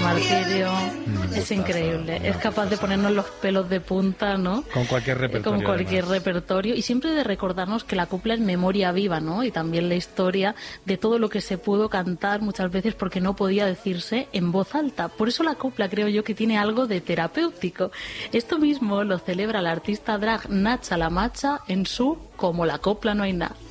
martirio. Es increíble. Es capaz de ponernos los pelos de punta, ¿no? Con cualquier repertorio. Con cualquier repertorio. Y siempre de recordarnos que la copla es memoria viva, ¿no? Y también la historia de todo lo que se pudo cantar muchas veces porque no podía decirse en voz alta. Por eso la copla creo yo que tiene algo de terapéutico. Esto mismo lo celebra la artista drag Nacha La Macha en su Como la copla no hay nada.